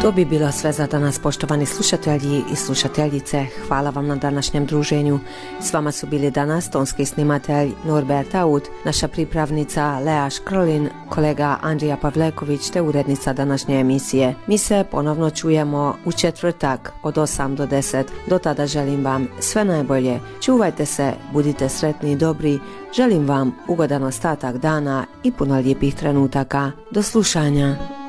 To bi bilo sve za danas, poštovani slušatelji i slušateljice. Hvala vam na današnjem druženju. S vama su bili danas tonski snimatelj Norbert Aut, naša pripravnica Lea Škrlin, kolega Andrija Pavleković te urednica današnje emisije. Mi se ponovno čujemo u četvrtak od 8 do 10. Do tada želim vam sve najbolje. Čuvajte se, budite sretni i dobri. Želim vam ugodan ostatak dana i puno lijepih trenutaka. Do slušanja.